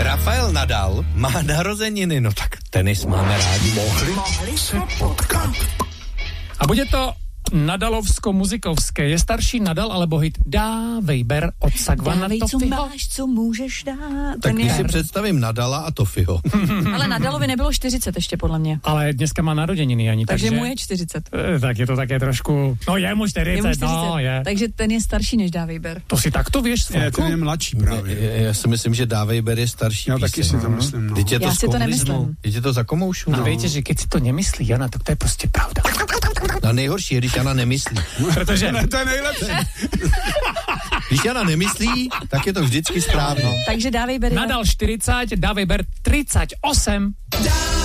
Rafael Nadal má narozeniny, no tak tenis máme rádi. Mohli se potkat. A bude to Nadalovsko-muzikovské. Je starší Nadal alebo hit Dávej ber od Sagvana Dávej, co Tofiho? máš, co můžeš dát. Tak když si představím Nadala a Tofiho. Ale Nadalovi nebylo 40 ještě podle mě. Ale dneska má narozeniny ani, Takže mu je 40. Tak je to také trošku... No je mu 40, no je. Takže ten je starší než Dávej ber. To si takto věš, Ten je mladší právě. Já si myslím, že Dávej ber je starší. Já taky si to myslím, no. Já si to nemyslím. Teď je to zakomoušu. No. Víte, že keď si to nemyslí Jana, tak to je prostě pravda. No nejhorší je, když Jana nemyslí. Protože... To je nejlepší. Když Jana nemyslí, tak je to vždycky správně. Takže Dávej ber. Nadal 40, Dávej ber 38.